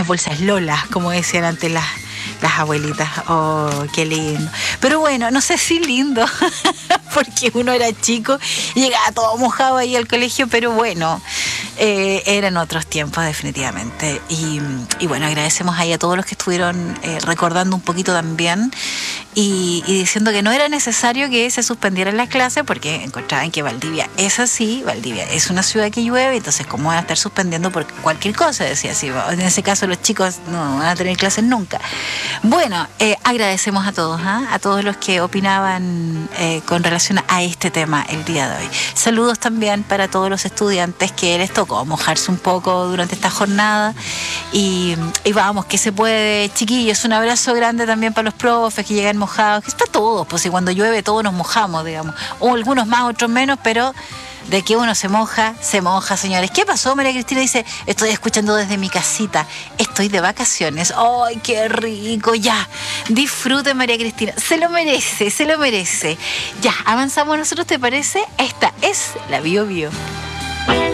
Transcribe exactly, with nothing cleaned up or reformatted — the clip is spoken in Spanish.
las bolsas Lola, como decían antes las, las abuelitas. Oh, qué lindo. Pero bueno, no sé si lindo, porque uno era chico y llegaba todo mojado ahí al colegio, pero bueno, eh, eran otros tiempos definitivamente. Y, y bueno, agradecemos ahí a todos los que estuvieron eh, recordando un poquito también y, y diciendo que no era necesario que se suspendieran las clases porque encontraban que Valdivia es así, Valdivia es una ciudad que llueve, entonces cómo van a estar suspendiendo por cualquier cosa, decía así. En ese caso los chicos no van a tener clases nunca. Bueno, eh, agradecemos a todos, ¿eh? a todos los que opinaban eh, con relación a este tema el día de hoy. Saludos también para todos los estudiantes que les tocó mojarse un poco durante esta jornada y, y vamos, que se puede, chiquillos, un abrazo grande también para los profes que llegan mojados, que está todos, pues si cuando llueve todos nos mojamos, digamos, o algunos más, otros menos, pero de que uno se moja, se moja, señores. ¿Qué pasó? María Cristina dice, estoy escuchando desde mi casita, estoy de vacaciones. ¡Ay, qué rico! Ya, disfrute, María Cristina, se lo merece, se lo merece. Ya, avanzamos nosotros, ¿te parece? Esta es la Bio Bio.